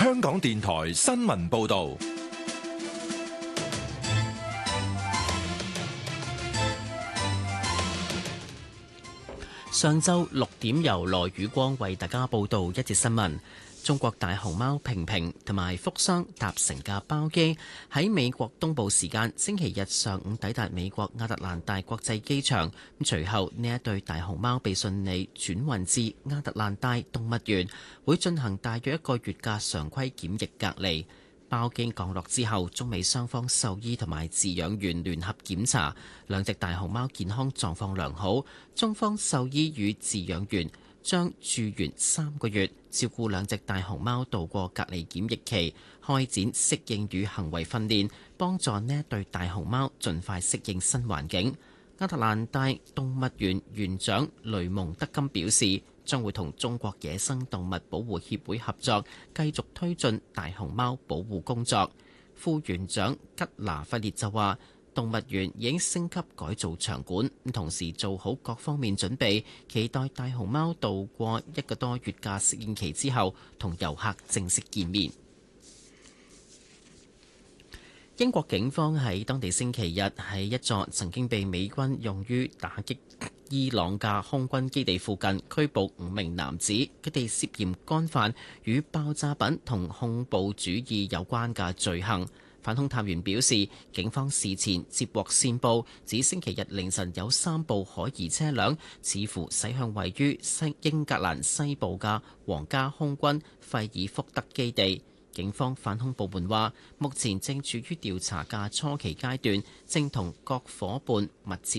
香港電台新聞報道。 上晝6點，由羅宇光為大家報道一節新聞。中國大熊貓平平同埋福箱搭乘嘅包機喺美國東部時間星期日上午抵達美國亞特蘭大國際機場，隨後呢一對大熊貓被順利轉運至亞特蘭大動物園，會進行大約1個月嘅常規檢疫隔離。包機降落之後，中美雙方獸醫同埋飼養員聯合檢查，兩隻大熊貓健康狀況良好。中方獸醫與飼養員將駐園3個月，照顧兩隻大熊貓度過隔離檢疫期，開展適應與行為訓練，幫助呢一對大熊貓盡快適應新環境。亞特蘭大動物園園長雷蒙德金表示，將會同中國野生動物保護協會合作，繼續推進大熊貓保護工作。副園長吉拿費列就話，動物園已經升級改造場館，同時做好各方面準備，期待大熊貓度過1個多月嘅適應期之後，同遊客正式見面。英國警方喺當地星期日喺一座曾經被美軍用於打擊伊朗嘅空軍基地附近拘捕5名男子，佢哋涉嫌干犯與爆炸品同恐怖主義有關嘅罪行。反恐探員表示，警方事前接獲線報，指星期日凌晨有3部可疑車輛似乎駛向位於英格蘭西部嘅皇家空軍費爾福德基地。警方反恐部門話，目前正處於調查嘅初期階段，正同各夥伴密切